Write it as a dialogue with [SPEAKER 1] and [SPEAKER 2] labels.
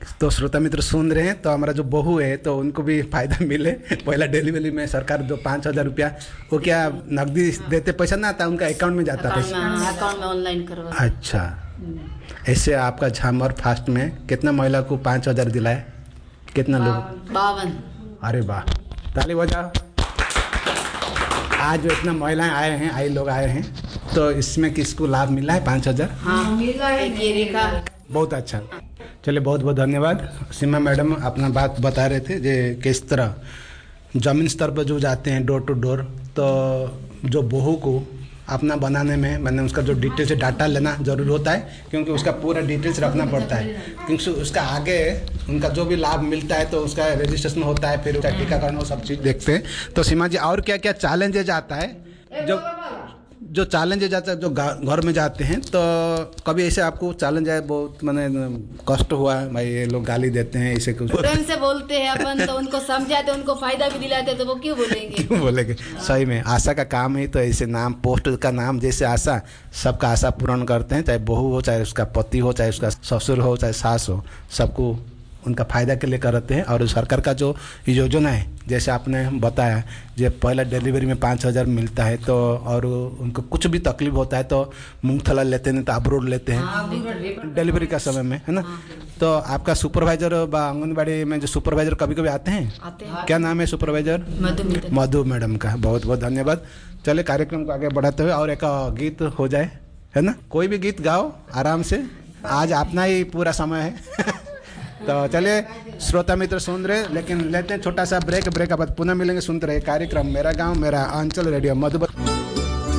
[SPEAKER 1] तो श्रोता मित्र सुन रहे हैं, तो हमारा जो बहू है तो उनको भी फायदा मिले। पहला डिलीवरी में सरकार जो 5,000 रुपया वो क्या नकदी देते, पैसा ना आता उनका अकाउंट में जाता पैसा?
[SPEAKER 2] अकाउंट में ऑनलाइन करवा।
[SPEAKER 1] अच्छा, ऐसे आपका झामर फास्ट में कितना महिला को 5,000 दिलाए? कितना लोग?
[SPEAKER 2] 52।
[SPEAKER 1] अरे वाह, ताली बजाओ। आज जो इतना महिलाएं आए हैं, आई लोग आए हैं, तो इसमें किसको लाभ मिला है 5,000?
[SPEAKER 2] हाँ मिला है, ये रेखा।
[SPEAKER 1] बहुत अच्छा, चलिए बहुत बहुत धन्यवाद। सीमा मैडम अपना बात बता रहे थे जे किस तरह ज़मीन स्तर पर जो जाते हैं डोर टू डोर, तो जो बहू को अपना बनाने में मैंने उसका जो डिटेल से डाटा लेना ज़रूर होता है, क्योंकि उसका पूरा डिटेल्स रखना पड़ता है, क्योंकि उसका आगे उनका जो भी लाभ मिलता है तो उसका रजिस्ट्रेशन होता है, फिर उसका टीकाकरण वो सब चीज़ देखते हैं। तो सीमा जी, और क्या क्या चैलेंजेज आता है? जो चैलेंजेज आता है जो घर में जाते हैं, तो कभी ऐसे आपको चैलेंज आए, बहुत मैंने कष्ट हुआ है भाई, ये लोग गाली देते हैं इसे कुछ
[SPEAKER 2] प्रेम से बोलते हैं अपन, तो उनको समझाते, उनको फायदा भी दिलाते, तो वो क्यों बोलेंगे?
[SPEAKER 1] क्यों बोलेंगे? सही में आशा का काम है, तो ऐसे नाम पोस्ट का नाम जैसे आशा, सबका आशा पूर्ण करते हैं, चाहे बहू हो, चाहे उसका पति हो, चाहे उसका ससुर हो, चाहे सास हो, सबको उनका फ़ायदा के लिए करते हैं। और सरकार का जो योजना है, जैसे आपने बताया, जो पहला डिलीवरी में 5,000 मिलता है, तो और उनको कुछ भी तकलीफ होता है तो मूंगफला लेते हैं, तो अबरोड लेते हैं डिलीवरी का समय में, है ना? तो आपका सुपरवाइजर आंगनबाड़ी में जो सुपरवाइजर कभी कभी आते हैं, क्या नाम है सुपरवाइजर? मधु मैडम का। बहुत बहुत धन्यवाद। चले कार्यक्रम को आगे बढ़ाते हुए और एक गीत हो जाए, है ना? कोई भी गीत गाओ आराम से, आज अपना ही पूरा समय है। तो चलिए श्रोता मित्र सुन रहे, लेकिन लेते हैं छोटा सा ब्रेक के बाद पुनः मिलेंगे। सुनते रहे कार्यक्रम मेरा गांव मेरा अंचल, रेडियो मधुबन।